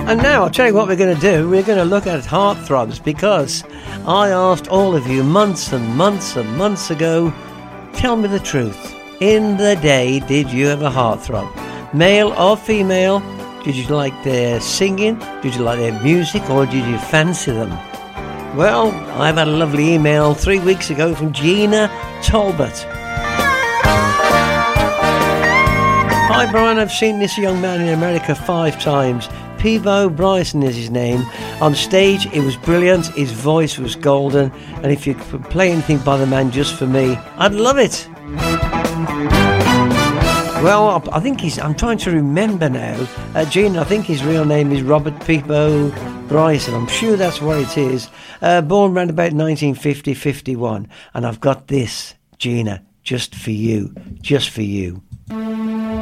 And now I'll tell you what we're going to do. We're going to look at heartthrobs, because I asked all of you months and months and months ago, tell me the truth. In the day, did you have a heartthrob? Male or female? Did you like their singing? Did you like their music? Or did you fancy them? Well, I've had a lovely email 3 weeks ago from Gina Talbot. Hi Brian, I've seen this young man in America 5 times. Peebo Bryson is his name. On stage, it was brilliant. His voice was golden. And if you could play anything by the man just for me, I'd love it. Well, I think I'm trying to remember now. Gene, I think his real name is Robert Peebo Bryson. I'm sure that's what it is. Born around about 1950-51. And I've got this, Gina, just for you. Just for you.